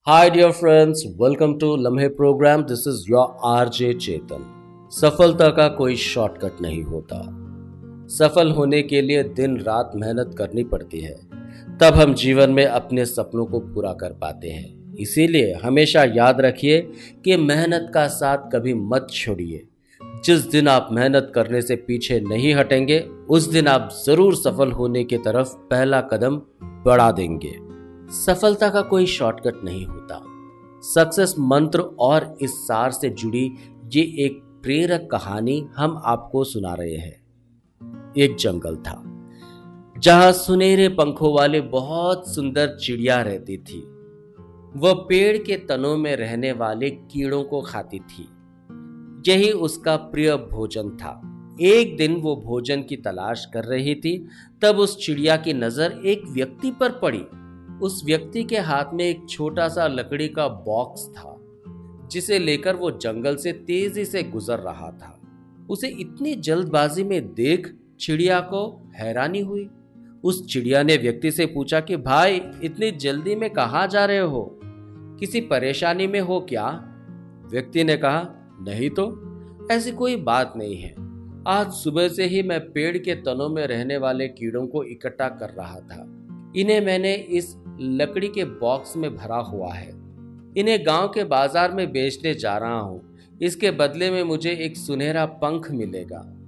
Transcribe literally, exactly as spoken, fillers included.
Hi, dear friends. Welcome to लम्हे programme. This is your R J चेतन. सफलता का कोई शॉर्टकट नहीं होता. सफल होने के लिए दिन रात मेहनत करनी पड़ती है. तब हम जीवन में अपने सपनों को पूरा कर पाते हैं. इसीलिए हमेशा याद रखिए कि मेहनत का साथ कभी मत छोड़िए. जिस दिन आप मेहनत करने से पीछे नहीं हटेंगे, उस दिन आप जरूर सफल होने की तरफ पहला कदम बढ़ा देंगे. सफलता का कोई शॉर्टकट नहीं होता. सक्सेस मंत्र और इस सार से जुड़ी ये एक प्रेरक कहानी हम आपको सुना रहे हैं. एक जंगल था जहां सुनहरे पंखों वाले बहुत सुंदर चिड़िया रहती थी. वह पेड़ के तनों में रहने वाले कीड़ों को खाती थी. यही उसका प्रिय भोजन था. एक दिन वो भोजन की तलाश कर रही थी. तब उस चिड़िया की नजर एक व्यक्ति पर पड़ी. उस व्यक्ति के हाथ में एक छोटा सा लकड़ी का बॉक्स था, जिसे लेकर वो जंगल से तेजी से गुजर रहा था. उसे इतनी जल्दबाजी में देख चिड़िया को हैरानी हुई. उस चिड़िया ने व्यक्ति से पूछा कि भाई, इतनी जल्दी में कहाँ जा रहे हो? किसी परेशानी में हो क्या? व्यक्ति ने कहा, नहीं तो, ऐसी कोई बात नहीं है. आज सुबह से ही मैं पेड़ के तनों में रहने वाले कीड़ों को इकट्ठा कर रहा था. इन्हें मैंने इस लकड़ी के बॉक्स में भरा हुआ है. इन्हें गांव के बाजार में बेचने जा रहा हूं. इसके बदले में मुझे एक सुनहरा पंख मिलेगा.